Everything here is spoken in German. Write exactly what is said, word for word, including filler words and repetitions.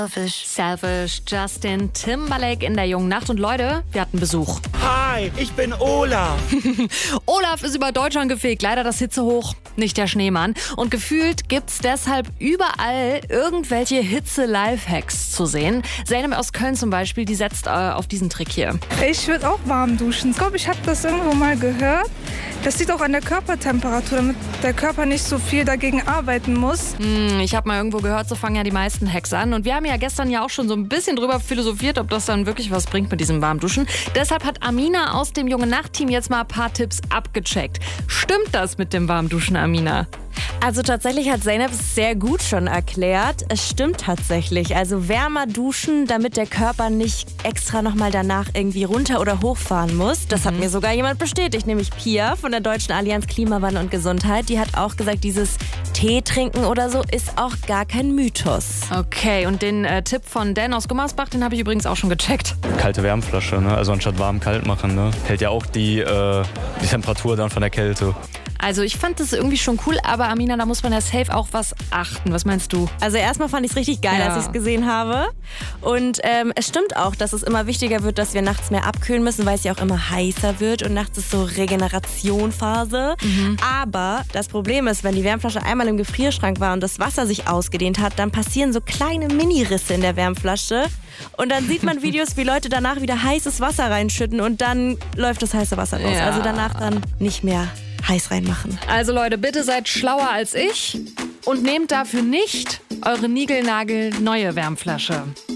Selfish, Justin Timberlake in der jungen Nacht. Und Leute, wir hatten Besuch. Hi, ich bin Olaf. Olaf ist über Deutschland gefegt. Leider das Hitzehoch, nicht der Schneemann. Und gefühlt gibt's deshalb überall irgendwelche Hitze-Lifehacks zu sehen. Zeynep aus Köln zum Beispiel, die setzt äh, auf diesen Trick hier. Ich würde auch warm duschen. Ich glaube, ich habe das irgendwo mal gehört. Das liegt auch an der Körpertemperatur, damit der Körper nicht so viel dagegen arbeiten muss. Hm, ich habe mal irgendwo gehört, so fangen ja die meisten Hacks an. Und wir haben ja gestern ja auch schon so ein bisschen drüber philosophiert, ob das dann wirklich was bringt mit diesem Warmduschen. Deshalb hat Amina aus dem Junge-Nacht-Team jetzt mal ein paar Tipps abgecheckt. Stimmt das mit dem Warmduschen, Amina? Also tatsächlich hat Zeynep es sehr gut schon erklärt. Es stimmt tatsächlich. Also wärmer duschen, damit der Körper nicht extra nochmal danach irgendwie runter oder hochfahren muss. Das mhm. hat mir sogar jemand bestätigt, nämlich Pia von der Deutschen Allianz Klimawandel und Gesundheit. Die hat auch gesagt, dieses Tee trinken oder so ist auch gar kein Mythos. Okay, und den äh, Tipp von Dan aus Gummersbach, den habe ich übrigens auch schon gecheckt. Kalte Wärmflasche, ne? Also anstatt warm kalt machen, ne? Hält ja auch die, äh, die Temperatur dann von der Kälte. Also ich fand das irgendwie schon cool, aber Amina, da muss man ja safe auch was achten. Was meinst du? Also erstmal fand ich es richtig geil, ja. als ich es gesehen habe. Und ähm, es stimmt auch, dass es immer wichtiger wird, dass wir nachts mehr abkühlen müssen, weil es ja auch immer heißer wird und nachts ist so Regenerationphase. Mhm. Aber das Problem ist, wenn die Wärmflasche einmal im Gefrierschrank war und das Wasser sich ausgedehnt hat, dann passieren so kleine Mini-Risse in der Wärmflasche. Und dann sieht man Videos, wie Leute danach wieder heißes Wasser reinschütten und dann läuft das heiße Wasser raus. Ja. Also danach dann nicht mehr heiß reinmachen. Also Leute, bitte seid schlauer als ich und nehmt dafür nicht eure niegelnagelneue Wärmflasche.